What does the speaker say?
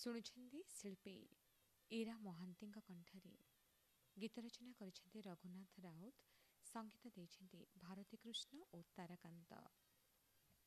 ଶୁଣୁଛନ୍ତି ଶିଳ୍ପୀ ଇରା ମହାନ୍ତିଙ୍କ କଣ୍ଠରେ। ଗୀତ ରଚନା କରିଛନ୍ତି ରଘୁନାଥ ରାଉତ, ସଙ୍ଗୀତ ଦେଇଛନ୍ତି ଭାରତୀ କୃଷ୍ଣ ଓ ତାରାକାନ୍ତ।